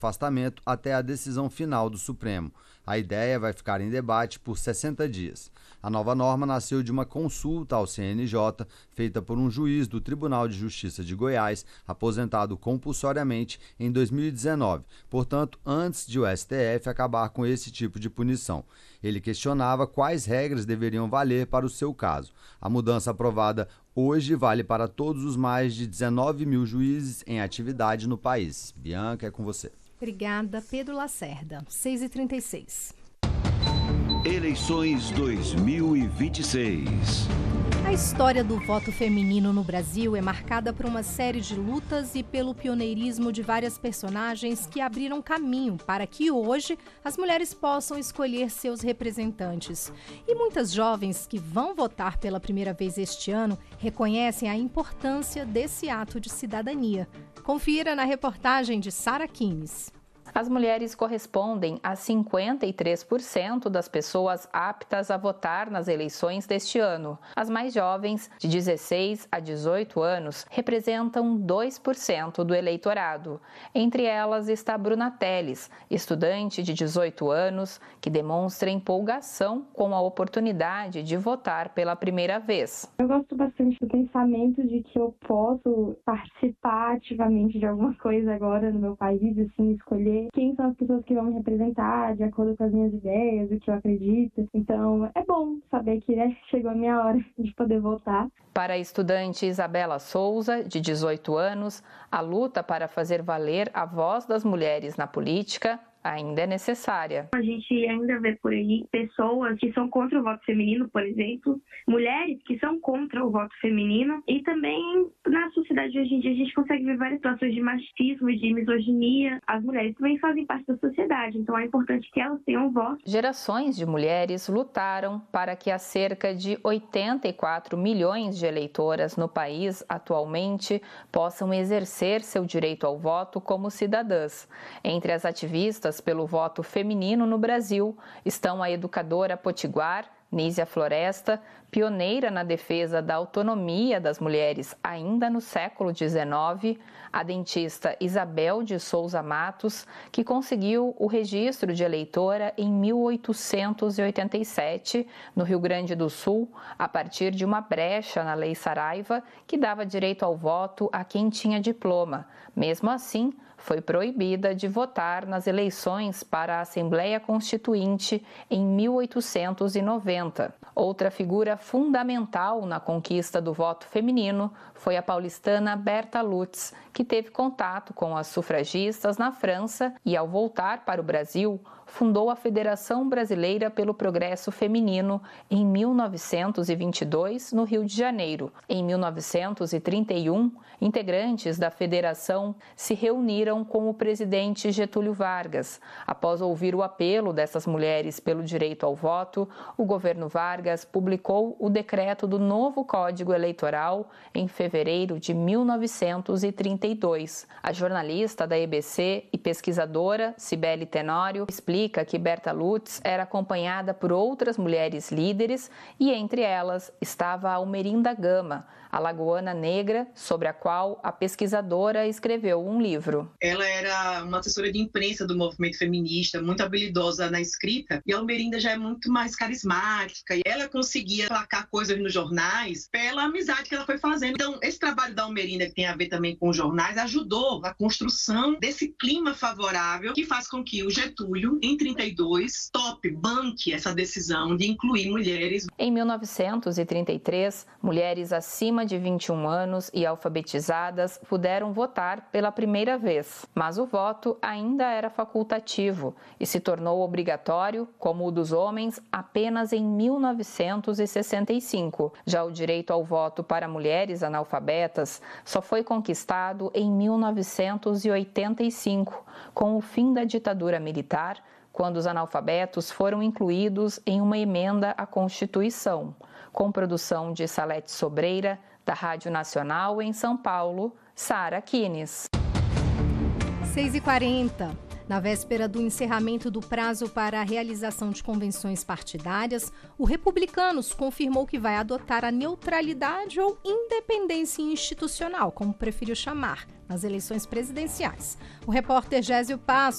afastamento até a decisão final do Supremo. A ideia vai ficar em debate por 60 dias. A nova norma nasceu de uma consulta ao CNJ, feita por um juiz do Tribunal de Justiça de Goiás, aposentado compulsoriamente em 2019, portanto, antes de o STF acabar com esse tipo de punição. Ele questionava quais regras deveriam valer para o seu caso. A mudança aprovada hoje vale para todos os mais de 19 mil juízes em atividade no país. Bianca, é com você. Obrigada, Pedro Lacerda. 6h36. Eleições 2026. A história do voto feminino no Brasil é marcada por uma série de lutas e pelo pioneirismo de várias personagens que abriram caminho para que hoje as mulheres possam escolher seus representantes. E muitas jovens que vão votar pela primeira vez este ano reconhecem a importância desse ato de cidadania. Confira na reportagem de Sara Kines. As mulheres correspondem a 53% das pessoas aptas a votar nas eleições deste ano. As mais jovens, de 16 a 18 anos, representam 2% do eleitorado. Entre elas está Bruna Teles, estudante de 18 anos, que demonstra empolgação com a oportunidade de votar pela primeira vez. Eu gosto bastante do pensamento de que eu posso participar ativamente de alguma coisa agora no meu país, assim, escolher quem são as pessoas que vão me representar, de acordo com as minhas ideias, o que eu acredito. Então, é bom saber que chegou a minha hora de poder votar. Para a estudante Isabela Souza, de 18 anos, a luta para fazer valer a voz das mulheres na política ainda é necessária. A gente ainda vê por aí pessoas que são contra o voto feminino, por exemplo, mulheres que são contra o voto feminino, e também na sociedade de hoje em dia a gente consegue ver várias situações de machismo e de misoginia. As mulheres também fazem parte da sociedade, então é importante que elas tenham voz. Gerações de mulheres lutaram para que as cerca de 84 milhões de eleitoras no país atualmente possam exercer seu direito ao voto como cidadãs. Entre as ativistas pelo voto feminino no Brasil estão a educadora potiguar Nízia Floresta, pioneira na defesa da autonomia das mulheres ainda no século XIX, a dentista Isabel de Souza Matos, que conseguiu o registro de eleitora em 1887, no Rio Grande do Sul, a partir de uma brecha na Lei Saraiva, que dava direito ao voto a quem tinha diploma. Mesmo assim, foi proibida de votar nas eleições para a Assembleia Constituinte em 1890. Outra figura fundamental na conquista do voto feminino foi a paulistana Berta Lutz, que teve contato com as sufragistas na França e, ao voltar para o Brasil, fundou a Federação Brasileira pelo Progresso Feminino em 1922, no Rio de Janeiro. Em 1931, integrantes da federação se reuniram com o presidente Getúlio Vargas. Após ouvir o apelo dessas mulheres pelo direito ao voto, o governo Vargas publicou o decreto do novo Código Eleitoral em fevereiro de 1932. A jornalista da EBC e pesquisadora Cibele Tenório explica que Berta Lutz era acompanhada por outras mulheres líderes e entre elas estava a Almerinda Gama, a lagoana negra, sobre a qual a pesquisadora escreveu um livro. Ela era uma assessora de imprensa do movimento feminista, muito habilidosa na escrita, e a Almerinda já é muito mais carismática, e ela conseguia placar coisas nos jornais pela amizade que ela foi fazendo. Então, esse trabalho da Almerinda, que tem a ver também com os jornais, ajudou a construção desse clima favorável que faz com que o Getúlio, em 32, banque essa decisão de incluir mulheres. Em 1933, mulheres acima de 21 anos e alfabetizadas puderam votar pela primeira vez, mas o voto ainda era facultativo e se tornou obrigatório, como o dos homens, apenas em 1965. Já o direito ao voto para mulheres analfabetas só foi conquistado em 1985, com o fim da ditadura militar, quando os analfabetos foram incluídos em uma emenda à Constituição, com produção de Salete Sobreira, da Rádio Nacional em São Paulo, Sara Kines. 6h40. Na véspera do encerramento do prazo para a realização de convenções partidárias, o Republicanos confirmou que vai adotar a neutralidade ou independência institucional, como preferiu chamar, nas eleições presidenciais. O repórter Gésio Passo